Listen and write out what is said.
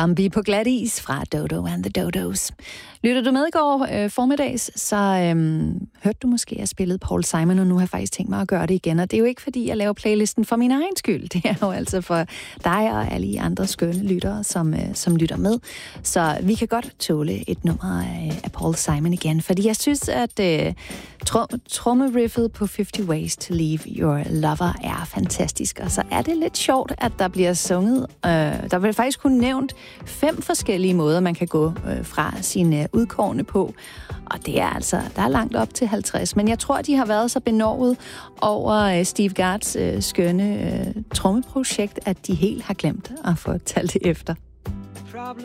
Bambi på glat is fra Dodo and the Dodos. Lytter du med i går formiddags, så hørte du måske, at jeg spillede Paul Simon, og nu har jeg faktisk tænkt mig at gøre det igen. Og det er jo ikke, fordi jeg laver playlisten for min egen skyld. Det er jo altså for dig og alle andre skønne lyttere, som lytter med. Så vi kan godt tåle et nummer af Paul Simon igen, fordi jeg synes, at trommeriffet på 50 Ways to Leave Your Lover er fantastisk. Og så er det lidt sjovt, at der bliver sunget. Der vil faktisk kun nævnt 5 forskellige måder, man kan gå fra sine udkårne på. Og det er altså, der er langt op til 50. Men jeg tror, de har været så benovet over Steve Gards skønne trommeprojekt, at de helt har glemt at få talt det efter.